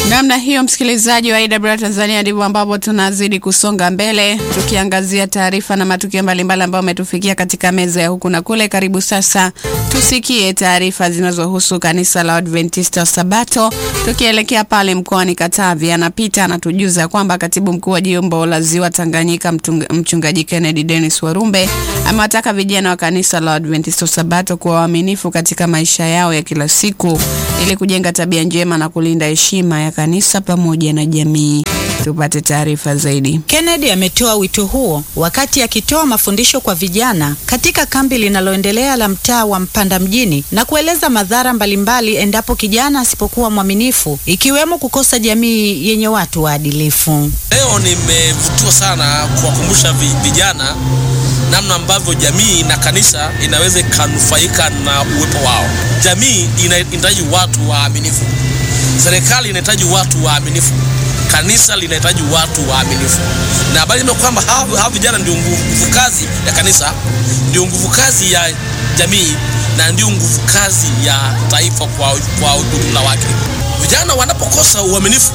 Namna hiyo, msikilizaji wa AWR Tanzania, ndivyo ambapo tunazidi kusonga mbele tukiangazia taarifa na matukio mbalimbali ambayo umetufikia katika meza ya huku na kule. Karibu sasa tusikie taarifa zinazohusu kanisa la Adventista Sabato, tukielekea pale mkoani Katavi. Anapita anatujuza kwamba katibu mkuu wa jimbo la Ziwa Tanganyika mchungaji Kennedy Dennis Warumbe amewataka vijana wa kanisa la Adventista Sabato kuwa waaminifu katika maisha yao ya kila siku ili kujenga tabia njema na kulinda heshima ya kanisa pamoja na jamii. Tupate taarifa zaidi. Kennedy ametoa wito huo wakati akitoa mafundisho kwa vijana katika kambi linaloendelea la mtaa wa Mpanda mjini, na kueleza madhara mbalimbali endapo kijana asipokuwa mwaminifu, ikiwemo kukosa jamii yenye watu waadilifu. Leo nimevutiwa sana kuwakumbusha vijana namna ambavyo jamii na kanisa inaweza kanufaika na uwepo wao. Jamii inahitaji watu waaminifu. Serikali inahitaji watu waaminifu. Kanisa linahitaji watu waaminifu. Na habari ni kwamba hawa vijana ndio nguvu kazi ya kanisa, ndio nguvu kazi ya jamii, na ndio nguvu kazi ya taifa kwa ujumla wake. Vijana wanapokosa uaminifu,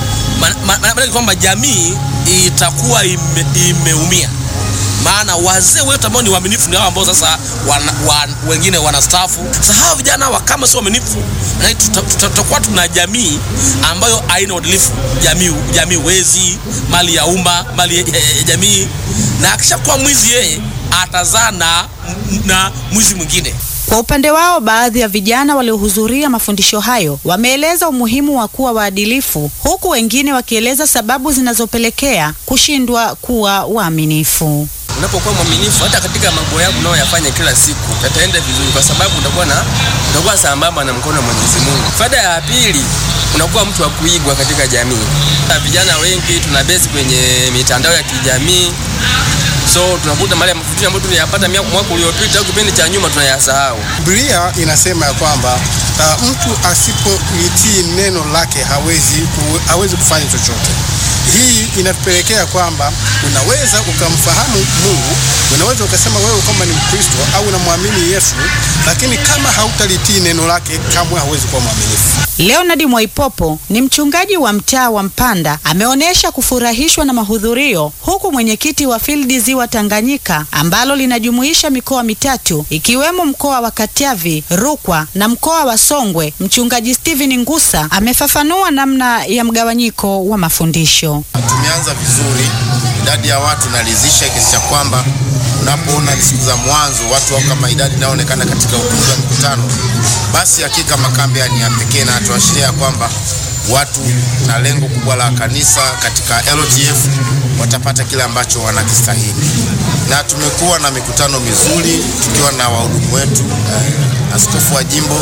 maana kwamba jamii itakuwa imeumia. Maana wazee wetu ambao ni waaminifu ni hao ambao sasa wengine wanastaafu. Sasa hawa vijana kama sio waaminifu, tutakuwa tuna jamii ambayo haina uadilifu, jamii wezi, mali ya umma, mali ya jamii, na akishakuwa mwizi yeye atazaa na mwizi mwingine. Kwa upande wao, baadhi ya vijana waliohudhuria mafundisho hayo wameeleza umuhimu wa kuwa waadilifu, huku wengine wakieleza sababu zinazopelekea kushindwa kuwa waaminifu. Unapokuwa mwaminifu hata katika mambo yako unayoyafanya kila siku yataenda vizuri, kwa sababu utakuwa sambamba na mkono wa Mwenyezi Mungu. Faida ya pili, unakuwa mtu wa kuigwa katika jamii. Vijana wengi tunabezi kwenye mitandao ya kijamii, so tunakuta mali ya mafundisho ambayo tuliyapata mwaka uliopita au kipindi cha nyuma tunayasahau. Biblia inasema ya kwamba mtu asipolitii neno lake hawezi kufanya chochote. Hii inapelekea kwamba unaweza ukamfahamu Mungu, unaweza ukasema wewe kama ni Mkristo au unamwamini Yesu, lakini kama hautalitii neno lake kamwe hauwezi kuwa mwaminifu. Leonard Mwaipopo ni mchungaji wa mtaa wa Mpanda, ameonesha kufurahishwa na mahudhurio, huku mwenyekiti wa Field Ziwa Tanganyika ambalo linajumuisha mikoa mitatu ikiwemo mkoa wa Katavi, Rukwa na mkoa wa Songwe, mchungaji Steven Ngusa amefafanua namna ya mgawanyiko wa mafundisho. Tumeanza vizuri, idadi ya watu nalizisha kiasi cha kwamba unapoona siku za mwanzo watu wao kama idadi inaonekana katika ukumbi wa mkutano, basi hakika makambi ni ya pekee na tuashiria kwamba watu na lengo kubwa la kanisa katika LTF watapata kile ambacho wanakistahili. Na tumekuwa na mikutano mizuri tukiwa na wahudumu wetu, askofu wa jimbo,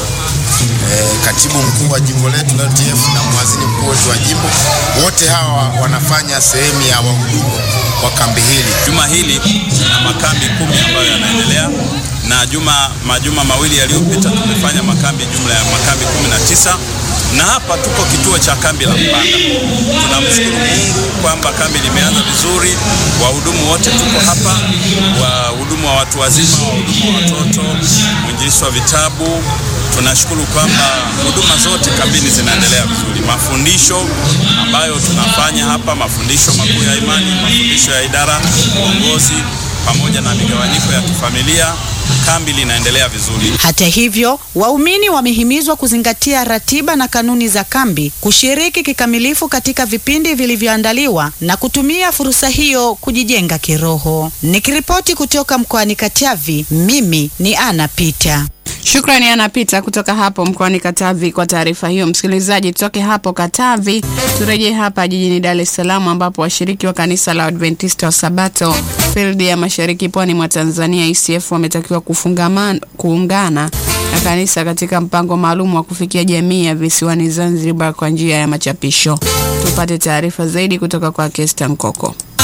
katibu mkuu wa jimbo letu LTF na mwazini mkuu wetu wa jimbo. Wote hawa wanafanya sehemu ya wahudumu wa kambi hili. Juma hili na makambi 10 ambayo yanaendelea, na majuma mawili yaliyopita tumefanya jumla ya makambi 19, na hapa tuko kituo cha kambi la Mpanda. Tunamshukuru Mungu kwamba kambi limeanza vizuri, wahudumu wote tuko hapa, wahudumu wa watu wazima, wahudumu wa watoto, mwinjilisti wa vitabu. Tunashukuru kwamba huduma zote kambini zinaendelea vizuri. Mafundisho ambayo tunafanya hapa, mafundisho makuu ya imani, mafundisho ya idara, uongozi pamoja na migawanyiko ya kifamilia, kambi linaendelea vizuri. Hata hivyo, waumini wamehimizwa kuzingatia ratiba na kanuni za kambi, kushiriki kikamilifu katika vipindi vilivyoandaliwa na kutumia fursa hiyo kujijenga kiroho. Nikiripoti kutoka mkoani Katavi, mimi ni Ana Peter. Shukrani Anapita kutoka hapo mkoani Katavi kwa taarifa hiyo. Msikilizaji, tutoke hapo Katavi turejee hapa jijini Dar es Salaam, ambapo washiriki wa kanisa la Adventista wa Sabato Field ya Mashariki Pwani mwa Tanzania ICF wametakiwa kuungana na kanisa katika mpango maalum wa kufikia jamii ya visiwani Zanzibar kwa njia ya machapisho. Tupate taarifa zaidi kutoka kwa Kesta Mkoko.